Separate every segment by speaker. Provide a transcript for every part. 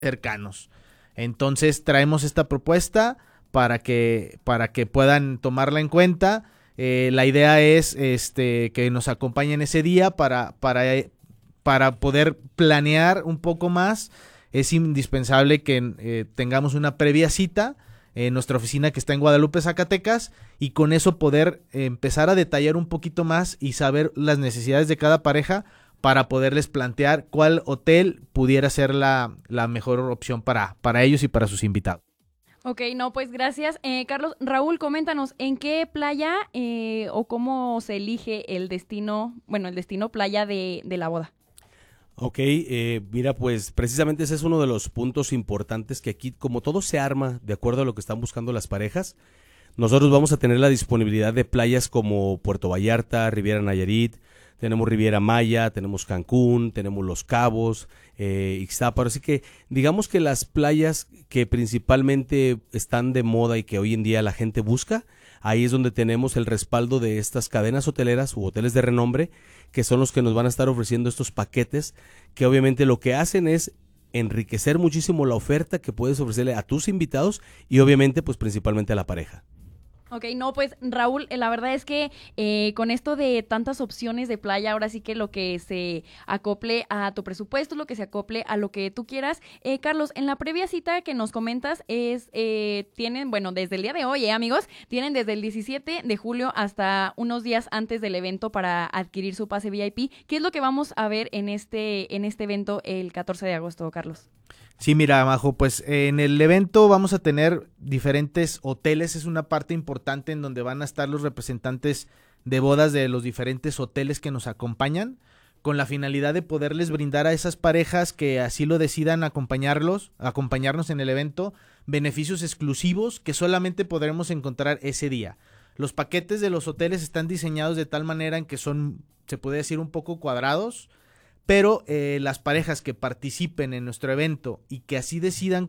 Speaker 1: cercanos. Entonces traemos esta propuesta para que puedan tomarla en cuenta. La idea es que nos acompañen ese día para poder planear un poco más. Es indispensable que tengamos una previa cita en nuestra oficina que está en Guadalupe, Zacatecas, y con eso poder empezar a detallar un poquito más y saber las necesidades de cada pareja para poderles plantear cuál hotel pudiera ser la mejor opción para ellos y para sus invitados.
Speaker 2: Ok, no, pues gracias. Carlos, Raúl, coméntanos, ¿en qué playa o cómo se elige el destino playa de la boda?
Speaker 3: Ok, mira, pues precisamente ese es uno de los puntos importantes que aquí, como todo se arma de acuerdo a lo que están buscando las parejas, nosotros vamos a tener la disponibilidad de playas como Puerto Vallarta, Riviera Nayarit, tenemos Riviera Maya, tenemos Cancún, tenemos Los Cabos, Ixtapa, así que digamos que las playas que principalmente están de moda y que hoy en día la gente busca, ahí es donde tenemos el respaldo de estas cadenas hoteleras u hoteles de renombre, que son los que nos van a estar ofreciendo estos paquetes, que obviamente lo que hacen es enriquecer muchísimo la oferta que puedes ofrecerle a tus invitados y obviamente pues principalmente a la pareja.
Speaker 2: Ok, no, pues Raúl, la verdad es que con esto de tantas opciones de playa, ahora sí que lo que se acople a tu presupuesto, lo que se acople a lo que tú quieras. Carlos, en la previa cita que nos comentas tienen, bueno, desde el día de hoy, amigos, tienen desde el 17 de julio hasta unos días antes del evento para adquirir su pase VIP. ¿Qué es lo que vamos a ver en este evento el 14 de agosto, Carlos?
Speaker 1: Sí, mira, Majo, pues en el evento vamos a tener diferentes hoteles, es una parte importante en donde van a estar los representantes de bodas de los diferentes hoteles que nos acompañan, con la finalidad de poderles brindar a esas parejas que así lo decidan acompañarnos en el evento, beneficios exclusivos que solamente podremos encontrar ese día. Los paquetes de los hoteles están diseñados de tal manera en que son, se puede decir, un poco cuadrados, pero las parejas que participen en nuestro evento y que así decidan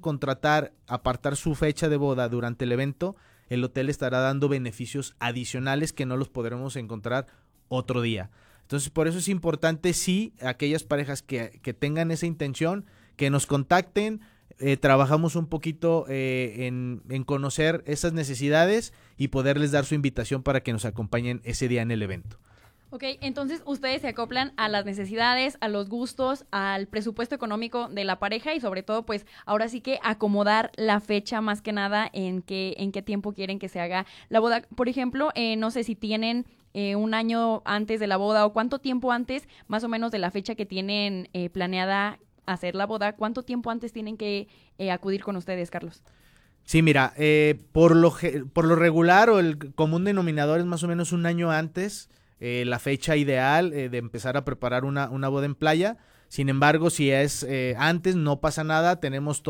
Speaker 1: apartar su fecha de boda durante el evento, el hotel estará dando beneficios adicionales que no los podremos encontrar otro día. Entonces, por eso es importante, sí, aquellas parejas que tengan esa intención, que nos contacten, trabajamos un poquito en conocer esas necesidades y poderles dar su invitación para que nos acompañen ese día en el evento.
Speaker 2: Ok, entonces ustedes se acoplan a las necesidades, a los gustos, al presupuesto económico de la pareja y sobre todo, pues, ahora sí que acomodar la fecha más que nada en qué tiempo quieren que se haga la boda. Por ejemplo, no sé si tienen un año antes de la boda o cuánto tiempo antes, más o menos de la fecha que tienen planeada hacer la boda, cuánto tiempo antes tienen que acudir con ustedes, Carlos.
Speaker 1: Sí, mira, por lo regular o el común denominador es más o menos un año antes. La fecha ideal de empezar a preparar una boda en playa. Sin embargo, si es antes, no pasa nada. Tenemos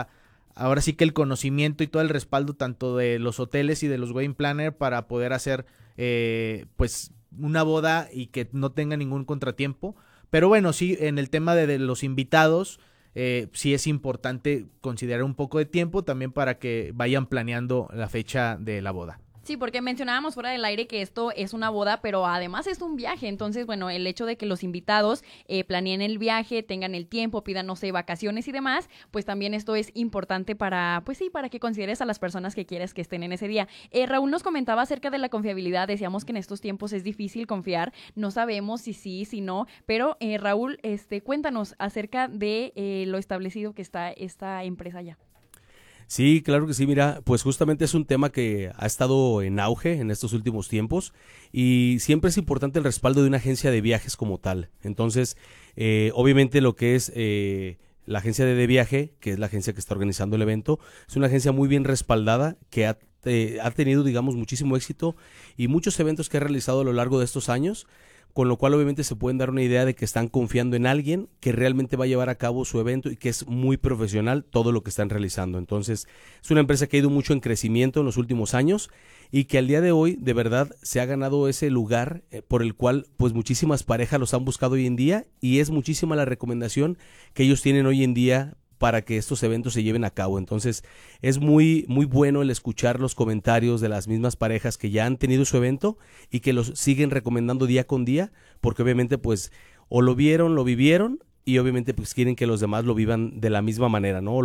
Speaker 1: ahora sí que el conocimiento y todo el respaldo tanto de los hoteles y de los wedding planner para poder hacer pues una boda y que no tenga ningún contratiempo. Pero bueno, sí, en el tema de los invitados, sí es importante considerar un poco de tiempo también para que vayan planeando la fecha de la boda.
Speaker 2: Sí, porque mencionábamos fuera del aire que esto es una boda, pero además es un viaje. Entonces, bueno, el hecho de que los invitados planeen el viaje, tengan el tiempo, pidan, no sé, vacaciones y demás, pues también esto es importante para, pues sí, para que consideres a las personas que quieres que estén en ese día. Raúl nos comentaba acerca de la confiabilidad. Decíamos que en estos tiempos es difícil confiar. No sabemos si sí, si no. Pero, Raúl, cuéntanos acerca de lo establecido que está esta empresa ya.
Speaker 3: Sí, claro que sí, mira, pues justamente es un tema que ha estado en auge en estos últimos tiempos y siempre es importante el respaldo de una agencia de viajes como tal. Entonces, obviamente lo que es la agencia de viaje, que es la agencia que está organizando el evento, es una agencia muy bien respaldada que ha tenido, digamos, muchísimo éxito y muchos eventos que ha realizado a lo largo de estos años, con lo cual obviamente se pueden dar una idea de que están confiando en alguien que realmente va a llevar a cabo su evento y que es muy profesional todo lo que están realizando. Entonces, es una empresa que ha ido mucho en crecimiento en los últimos años y que al día de hoy de verdad se ha ganado ese lugar por el cual pues muchísimas parejas los han buscado hoy en día y es muchísima la recomendación que ellos tienen hoy en día para que estos eventos se lleven a cabo. Entonces es muy muy bueno el escuchar los comentarios de las mismas parejas que ya han tenido su evento y que los siguen recomendando día con día, porque obviamente pues o lo vieron, lo vivieron y obviamente pues quieren que los demás lo vivan de la misma manera, ¿no?